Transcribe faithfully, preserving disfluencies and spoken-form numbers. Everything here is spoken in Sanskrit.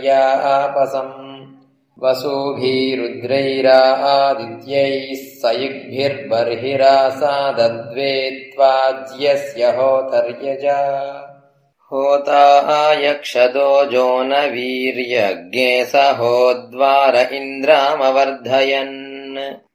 यापसम् वसुभिरुद्रैरादित्यैः सयुग्भिर्बर्हिरासादद्वे त्वाज्यस्य होतर्यजा होता यक्षदोजो न वीर्यज्ञे स होद्वार इन्द्रामवर्धयन्